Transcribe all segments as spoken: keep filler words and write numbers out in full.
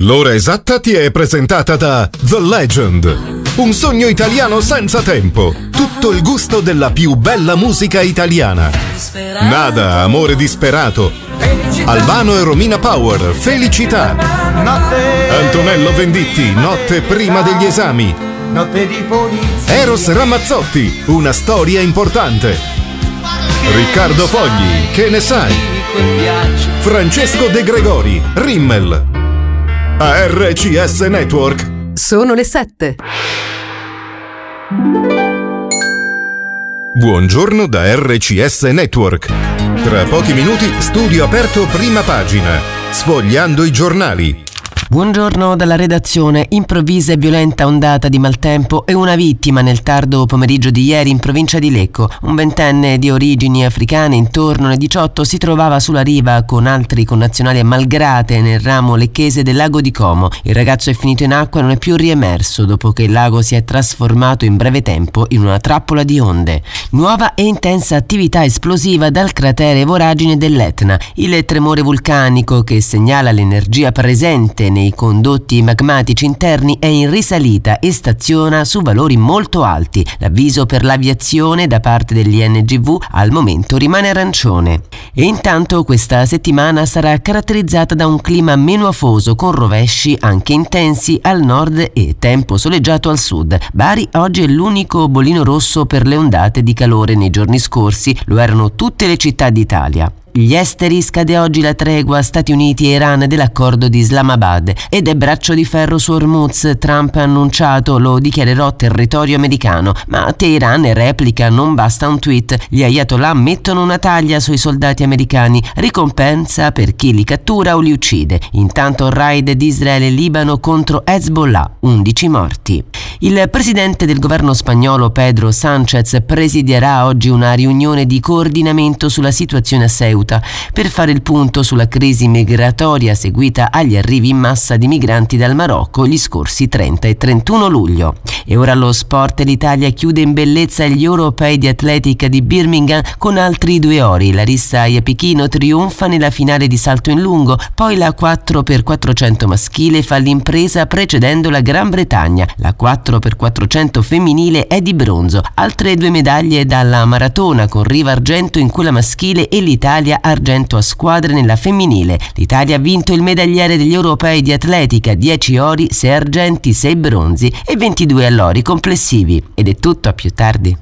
L'ora esatta ti è presentata da The Legend. Un sogno italiano senza tempo. Tutto il gusto della più bella musica italiana. Nada, amore disperato. Albano e Romina Power, Felicità. Antonello Venditti, Notte prima degli esami. Eros Ramazzotti, Una storia importante. Riccardo Fogli, Che ne sai? Francesco De Gregori, Rimmel. A R C S Network sono le sette. Buongiorno da R C S Network. Tra pochi minuti studio aperto prima pagina, sfogliando i giornali. Buongiorno dalla redazione. Improvvisa e violenta ondata di maltempo e una vittima nel tardo pomeriggio di ieri in provincia di Lecco. Un ventenne di origini africane, intorno alle diciotto, si trovava sulla riva con altri connazionali a Malgrate nel ramo lecchese del lago di Como. Il ragazzo è finito in acqua e non è più riemerso dopo che il lago si è trasformato in breve tempo in una trappola di onde. Nuova e intensa attività esplosiva dal cratere voragine dell'Etna. Il tremore vulcanico che segnala l'energia presente nei condotti magmatici interni è in risalita e staziona su valori molto alti. L'avviso per l'aviazione da parte degli N G V al momento rimane arancione. E intanto questa settimana sarà caratterizzata da un clima meno afoso, con rovesci anche intensi al nord e tempo soleggiato al sud. Bari oggi è l'unico bollino rosso per le ondate di calore nei giorni scorsi, lo erano tutte le città d'Italia. Gli esteri scade oggi la tregua Stati Uniti e Iran dell'accordo di Islamabad ed è braccio di ferro su Hormuz. Trump ha annunciato lo dichiarerò territorio americano, ma Teheran replica non basta un tweet. Gli ayatollah mettono una taglia sui soldati americani, ricompensa per chi li cattura o li uccide. Intanto raid di Israele e Libano contro Hezbollah, undici morti. Il presidente del governo spagnolo Pedro Sánchez presidierà oggi una riunione di coordinamento sulla situazione a Ceuta per fare il punto sulla crisi migratoria seguita agli arrivi in massa di migranti dal Marocco gli scorsi trenta e trentuno luglio. E ora lo sport. L'Italia chiude in bellezza gli europei di atletica di Birmingham con altri due ori. Larissa Iapichino trionfa nella finale di salto in lungo, poi la quattro per quattrocento maschile fa l'impresa precedendo la Gran Bretagna. La quattro per quattrocento femminile è di bronzo. Altre due medaglie dalla maratona con Riva argento in quella maschile e l'Italia argento a squadre nella femminile. L'Italia ha vinto il medagliere degli europei di atletica, dieci ori, sei argenti, sei bronzi e ventidue allori complessivi. Ed è tutto, a più tardi.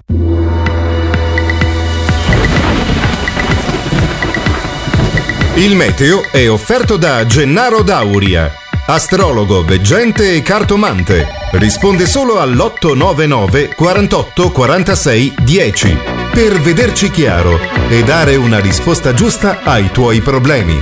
Il meteo è offerto da Gennaro Dauria, astrologo, veggente e cartomante. Risponde solo all'otto nove nove quarantotto quarantasei dieci per vederci chiaro e dare una risposta giusta ai tuoi problemi.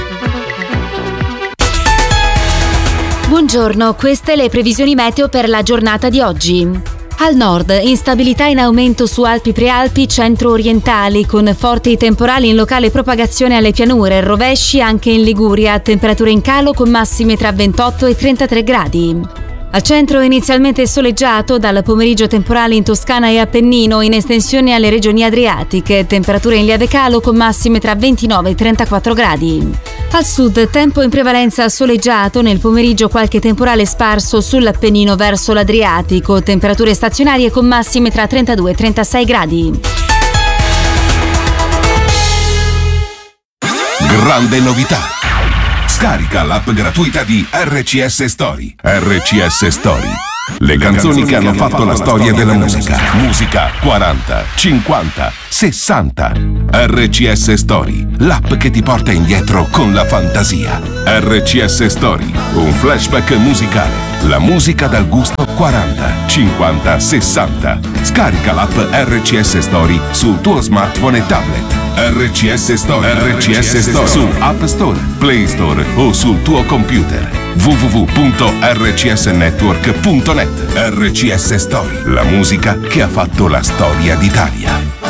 Buongiorno, queste le previsioni meteo per la giornata di oggi. Al nord, instabilità in aumento su Alpi Prealpi centro-orientali, con forti temporali in locale propagazione alle pianure, rovesci anche in Liguria, temperature in calo con massime tra ventotto e trentatré gradi. Al centro inizialmente soleggiato, dal pomeriggio temporale in Toscana e Appennino, in estensione alle regioni adriatiche, temperature in lieve calo con massime tra ventinove e trentaquattro gradi. Al sud, tempo in prevalenza soleggiato, nel pomeriggio qualche temporale sparso sull'Appennino verso l'Adriatico, temperature stazionarie con massime tra trentadue e trentasei gradi. Grande novità! Scarica l'app gratuita di R C S Story. R C S Story. Le canzoni che hanno fatto la storia della musica. Musica quaranta, cinquanta, sessanta. R C S Story, l'app che ti porta indietro con la fantasia. R C S Story, un flashback musicale. La musica dal gusto quaranta, cinquanta, sessanta. Scarica l'app R C S Story sul tuo smartphone e tablet. R C S Story, R C S Story su App Store, Play Store o sul tuo computer. w w w punto r c s network punto net. R C S Story, la musica che ha fatto la storia d'Italia.